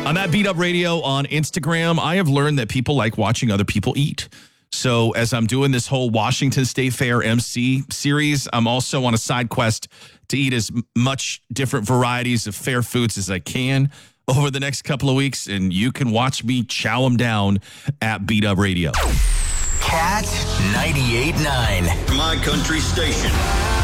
I'm at Beat Up Radio on Instagram. I have learned that people like watching other people eat. So as I'm doing this whole Washington State Fair MC series, I'm also on a side quest to eat as much different varieties of fair foods as I can over the next couple of weeks. And you can watch me chow them down at Beat Up Radio. Cat 98.9. My country station.